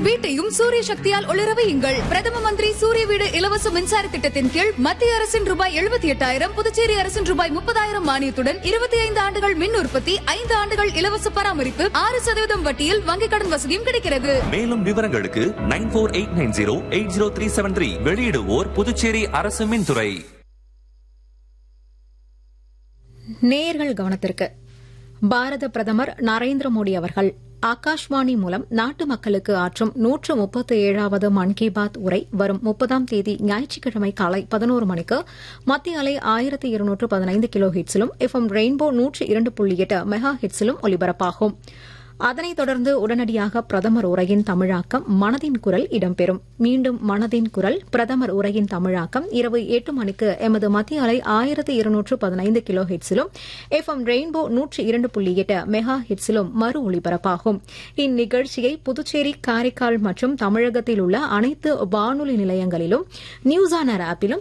வீட்டையும் சூரிய சக்தியால் ஒளிர வையுங்கள். பிரதம மந்திரி சூரிய வீடு இலவச மின்சார திட்டத்தின் கீழ் மத்திய அரசின் ரூபாய் 78,000, புதுச்சேரி அரசின் ரூபாய் 30,000 மானியத்துடன் 25 ஆண்டுகள் மின் உற்பத்தி, 5 ஆண்டுகள் இலவச பராமரிப்பு, 6% வட்டியில் வங்கிக் கடன் வசதியும் கிடைக்கிறது. மேலும் விவரங்களுக்கு 9489080373. வெளியிடுவோர் புதுச்சேரி அரசு மின்துறை. நேயர்கள் கவனத்திற்கு. பாரத பிரதமர் நரேந்திர மோடி அவர்கள் ஆகாஷ்வாணி மூலம் நாட்டு மக்களுக்கு ஆற்றும் 137வது மன் கி பாத் உரை வரும் 30ஆம் தேதி ஞாயிற்றுக்கிழமை காலை 11 மணிக்கு மத்திய அலை 1215 கிலோ ஹெட்ஸிலும் எஃப்எம் ரெயின்போ 102.8 மெகா ஹெட்ஸிலும் ஒலிபரப்பாகும். அதனைத் தொடர்ந்து உடனடியாக பிரதமர் உரையின் தமிழாக்கம் மனதின் குரல் இடம்பெறும். மீண்டும் மனதின் குரல் பிரதமர் உரையின் தமிழாக்கம் இரவு 8 மணிக்கு எமது மத்திய அலை 1215 கிலோ ஹெட்ஸிலும் எஃப்எம் ரெயின்போ 102.8 மெகா ஹெட்ஸிலும் மறு ஒலிபரப்பாகும். இந்நிகழ்ச்சியை புதுச்சேரி, காரைக்கால் மற்றும் தமிழகத்தில் உள்ள அனைத்து வானொலி நிலையங்களிலும் நியூஸ் ஆன் ஏர் ஆப்பிலும்